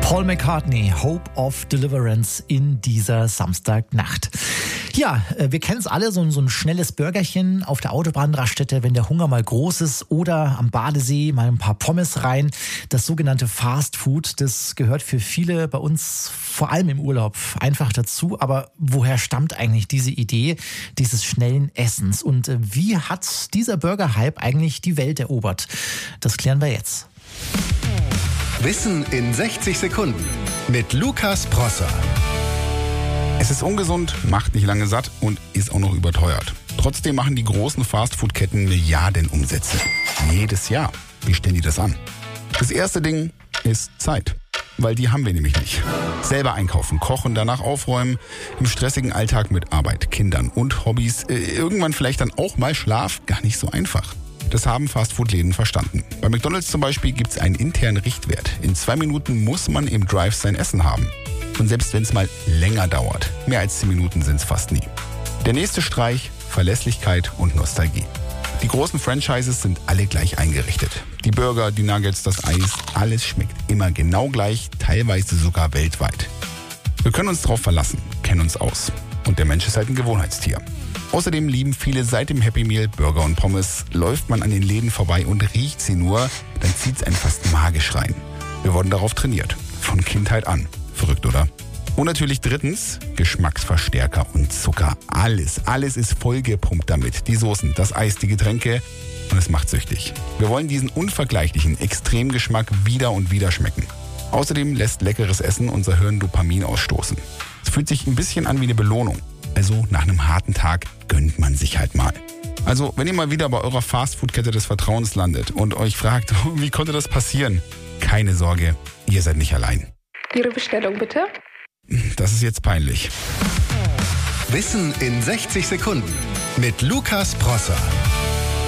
Paul McCartney, Hope of Deliverance in dieser Samstagnacht. Ja, wir kennen es alle, so ein schnelles Burgerchen auf der Autobahnraststätte, wenn der Hunger mal groß ist, oder am Badesee mal ein paar Pommes rein. Das sogenannte Fast Food, das gehört für viele bei uns vor allem im Urlaub einfach dazu. Aber woher stammt eigentlich diese Idee dieses schnellen Essens? Und wie hat dieser Burger-Hype eigentlich die Welt erobert? Das klären wir jetzt. Wissen in 60 Sekunden mit Lukas Prosser. Es ist ungesund, macht nicht lange satt und ist auch noch überteuert. Trotzdem machen die großen Fastfood-Ketten Milliarden Umsätze. Jedes Jahr. Wie stellen die das an? Das erste Ding ist Zeit. Weil die haben wir nämlich nicht. Selber einkaufen, kochen, danach aufräumen, im stressigen Alltag mit Arbeit, Kindern und Hobbys, irgendwann vielleicht dann auch mal Schlaf, gar nicht so einfach. Das haben Fastfood-Läden verstanden. Bei McDonald's zum Beispiel gibt es einen internen Richtwert. In 2 Minuten muss man im Drive sein Essen haben. Und selbst wenn es mal länger dauert, mehr als 10 Minuten sind es fast nie. Der nächste Streich, Verlässlichkeit und Nostalgie. Die großen Franchises sind alle gleich eingerichtet. Die Burger, die Nuggets, das Eis, alles schmeckt immer genau gleich, teilweise sogar weltweit. Wir können uns darauf verlassen, kennen uns aus. Und der Mensch ist halt ein Gewohnheitstier. Außerdem lieben viele seit dem Happy Meal Burger und Pommes. Läuft man an den Läden vorbei und riecht sie nur, dann zieht es einen fast magisch rein. Wir wurden darauf trainiert. Von Kindheit an. Verrückt, oder? Und natürlich drittens, Geschmacksverstärker und Zucker. Alles ist vollgepumpt damit. Die Soßen, das Eis, die Getränke, und es macht süchtig. Wir wollen diesen unvergleichlichen Extremgeschmack wieder und wieder schmecken. Außerdem lässt leckeres Essen unser Hirn Dopamin ausstoßen. Es fühlt sich ein bisschen an wie eine Belohnung. Also nach einem harten Tag gönnt man sich halt mal. Also wenn ihr mal wieder bei eurer Fastfood-Kette des Vertrauens landet und euch fragt, wie konnte das passieren? Keine Sorge, ihr seid nicht allein. Ihre Bestellung bitte. Das ist jetzt peinlich. Wissen in 60 Sekunden mit Lukas Prosser.